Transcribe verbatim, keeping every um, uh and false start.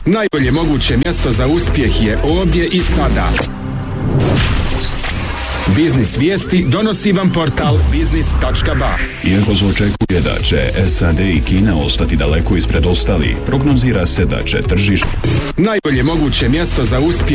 Najbolje moguće mjesto za uspjeh je ovdje i sada. Biznis vijesti donosi vam portal biznis tačka ba. Iako se očekuje da će S A D i Kina ostati daleko ispred ostalih, prognozira se da će tržište... Najbolje moguće mjesto za uspjeh